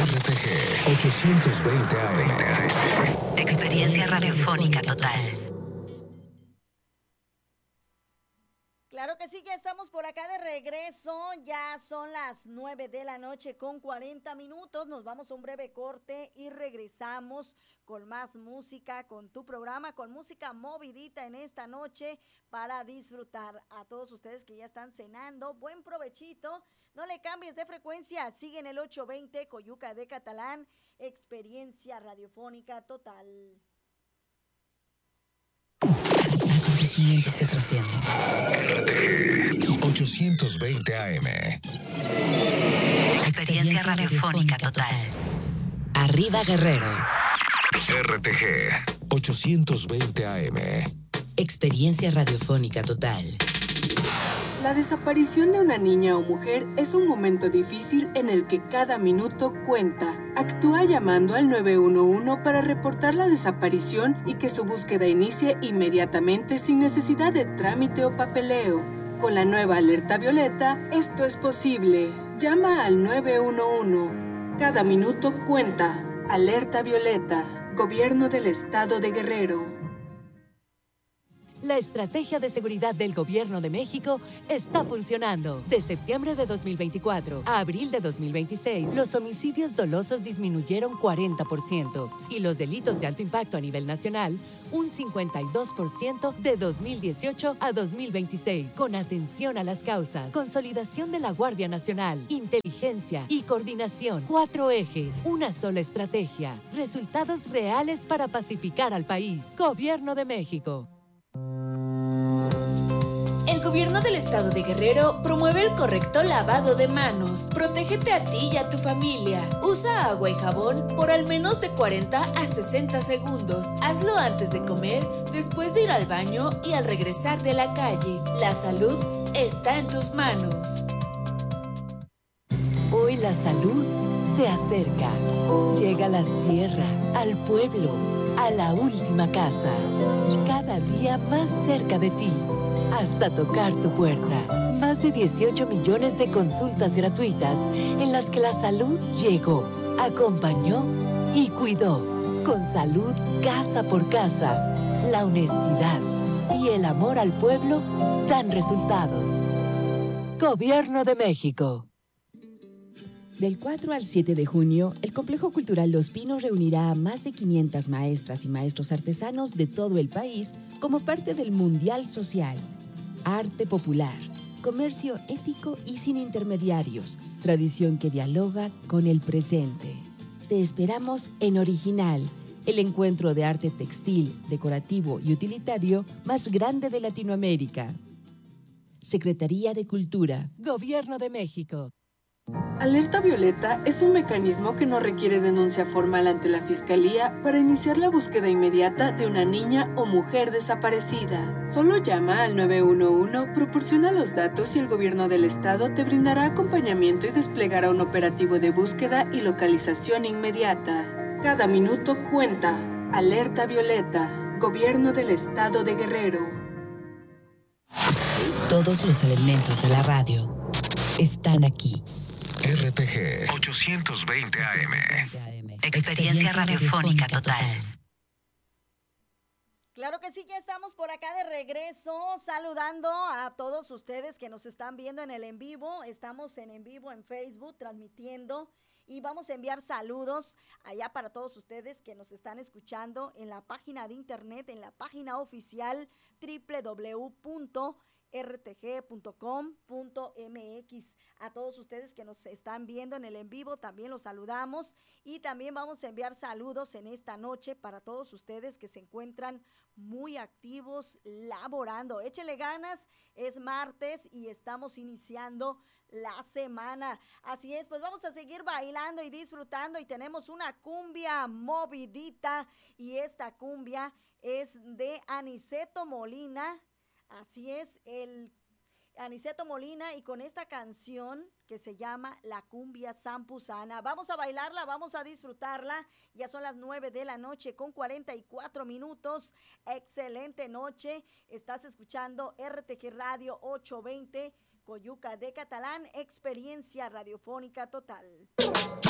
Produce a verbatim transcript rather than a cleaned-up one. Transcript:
R T G ochocientos veinte A M. Experiencia radiofónica total. Claro que sí, ya estamos por acá de regreso, ya son las nueve de la noche con cuarenta minutos, nos vamos a un breve corte y regresamos con más música, con tu programa, con música movidita en esta noche para disfrutar. A todos ustedes que ya están cenando, buen provechito, no le cambies de frecuencia, sigue en el ochocientos veinte Coyuca de Catalán, experiencia radiofónica total. Acontecimientos que trascienden. ochocientos veinte A M. Experiencia radiofónica total. Arriba Guerrero. R T G ochocientos veinte A M. Experiencia radiofónica total. La desaparición de una niña o mujer es un momento difícil en el que cada minuto cuenta. Actúa llamando al nueve uno uno para reportar la desaparición y que su búsqueda inicie inmediatamente sin necesidad de trámite o papeleo. Con la nueva alerta violeta, esto es posible. Llama al nueve uno uno. Cada minuto cuenta. Alerta violeta. Gobierno del Estado de Guerrero. La estrategia de seguridad del Gobierno de México está funcionando. De septiembre de dos mil veinticuatro a abril de dos mil veintiséis, los homicidios dolosos disminuyeron cuarenta por ciento y los delitos de alto impacto a nivel nacional un cincuenta y dos por ciento de dos mil dieciocho a dos mil veintiséis. Con atención a las causas, consolidación de la Guardia Nacional, inteligencia y coordinación. Cuatro ejes, una sola estrategia. Resultados reales para pacificar al país. Gobierno de México. El Gobierno del Estado de Guerrero promueve el correcto lavado de manos. Protégete a ti y a tu familia. Usa agua y jabón por al menos de cuarenta a sesenta segundos. Hazlo antes de comer, después de ir al baño y al regresar de la calle. La salud está en tus manos. Hoy la salud se acerca. Llega a la sierra, al pueblo, a la última casa. Cada día más cerca de ti. Hasta tocar tu puerta. Más de dieciocho millones de consultas gratuitas en las que la salud llegó, acompañó y cuidó. Con salud casa por casa, la honestidad y el amor al pueblo dan resultados. Gobierno de México. Del cuatro al siete de junio, el Complejo Cultural Los Pinos reunirá a más de quinientas maestras y maestros artesanos de todo el país como parte del Mundial Social. Arte popular, comercio ético y sin intermediarios, tradición que dialoga con el presente. Te esperamos en Original, el encuentro de arte textil, decorativo y utilitario más grande de Latinoamérica. Secretaría de Cultura. Gobierno de México. Alerta Violeta es un mecanismo que no requiere denuncia formal ante la Fiscalía para iniciar la búsqueda inmediata de una niña o mujer desaparecida. Solo llama al nueve uno uno, proporciona los datos y el Gobierno del Estado te brindará acompañamiento y desplegará un operativo de búsqueda y localización inmediata. Cada minuto cuenta. Alerta Violeta. Gobierno del Estado de Guerrero. Todos los elementos de la radio están aquí. R T G ochocientos veinte A M. Experiencia radiofónica total. Claro que sí, ya estamos por acá de regreso, saludando a todos ustedes que nos están viendo en el en vivo. Estamos en en vivo en Facebook transmitiendo y vamos a enviar saludos allá para todos ustedes que nos están escuchando en la página de internet, en la página oficial doble u doble u doble u punto r t g punto com punto m x. A todos ustedes que nos están viendo en el en vivo también los saludamos y también vamos a enviar saludos en esta noche para todos ustedes que se encuentran muy activos laborando. Échele ganas, es martes y estamos iniciando la semana. Así es, pues vamos a seguir bailando y disfrutando y tenemos una cumbia movidita y esta cumbia es de Aniceto Molina. Así es, el Aniceto Molina y con esta canción que se llama La Cumbia Sampusana. Vamos a bailarla, vamos a disfrutarla. Ya son las nueve de la noche con cuarenta y cuatro minutos. Excelente noche. Estás escuchando R T G Radio ochocientos veinte, Coyuca de Catalán, experiencia radiofónica total.